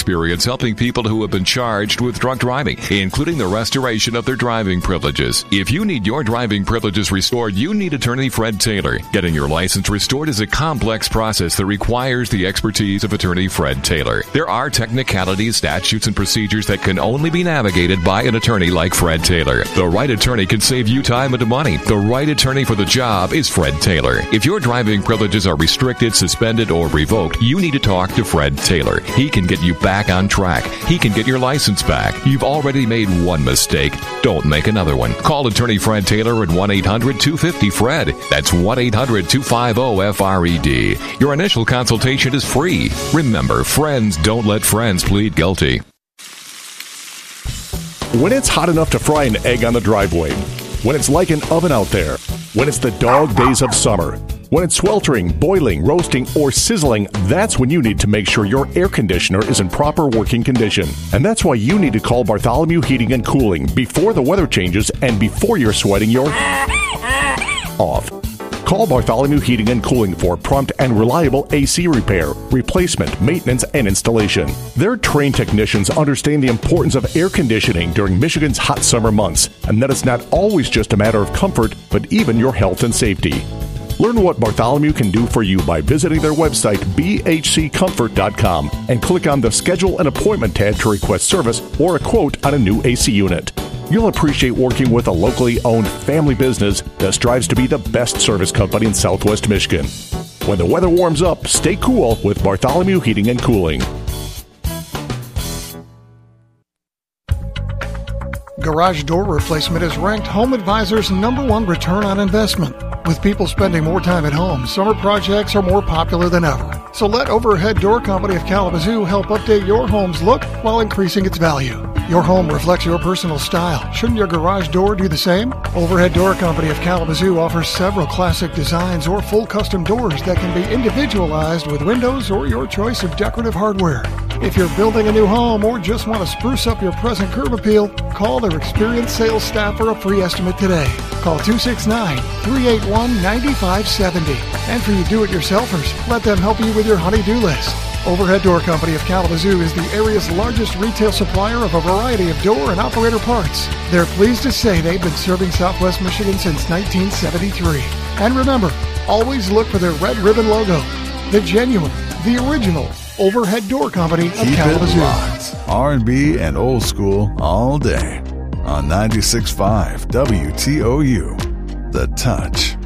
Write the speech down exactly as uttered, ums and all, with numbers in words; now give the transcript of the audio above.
experience helping people who have been charged with drunk driving, including the restoration of their driving privileges. If you need your driving privileges restored, you need attorney Fred Taylor. Getting your license restored is a complex process that requires the expertise of attorney Fred Taylor. There are technicalities, statutes, and procedures that can only be navigated by an attorney like Fred Taylor. The right attorney can save you time and money. The right attorney for the job is Fred Taylor. If your driving privileges are restricted, suspended, or revoked, you need to talk to Fred Taylor. He can get you back on track. He can get your license back. You've already made one mistake. Don't make another one. Call attorney Fred Taylor at one eight hundred two five zero Fred. That's one eight hundred two five zero F R E D. Your initial consultation is free. Remember, friends don't let friends plead guilty. When it's hot enough to fry an egg on the driveway, when it's like an oven out there, when it's the dog days of summer, when it's sweltering, boiling, roasting, or sizzling, that's when you need to make sure your air conditioner is in proper working condition. And that's why you need to call Bartholomew Heating and Cooling before the weather changes and before you're sweating your off. Call Bartholomew Heating and Cooling for prompt and reliable A C repair, replacement, maintenance, and installation. Their trained technicians understand the importance of air conditioning during Michigan's hot summer months, and that it's not always just a matter of comfort, but even your health and safety. Learn what Bartholomew can do for you by visiting their website, b h c comfort dot com, and click on the Schedule an Appointment tab to request service or a quote on a new A C unit. You'll appreciate working with a locally owned family business that strives to be the best service company in Southwest Michigan. When the weather warms up, stay cool with Bartholomew Heating and Cooling. Garage door replacement is ranked Home Advisor's number one return on investment. With people spending more time at home, summer projects are more popular than ever. So let Overhead Door Company of Kalamazoo help update your home's look while increasing its value. Your home reflects your personal style. Shouldn't your garage door do the same? Overhead Door Company of Kalamazoo offers several classic designs or full custom doors that can be individualized with windows or your choice of decorative hardware. If you're building a new home or just want to spruce up your present curb appeal, call their experienced sales staff for a free estimate today. Call two six nine, three eight one, nine five seven zero. And for you do-it-yourselfers, let them help you with your honey-do list. Overhead Door Company of Kalamazoo is the area's largest retail supplier of a variety of door and operator parts. They're pleased to say they've been serving Southwest Michigan since nineteen seventy-three. And remember, always look for their red ribbon logo. The genuine, the original Overhead Door Company of Keep Kalamazoo. It locked. R and B and old school all day on ninety-six point five W T O U. The Touch.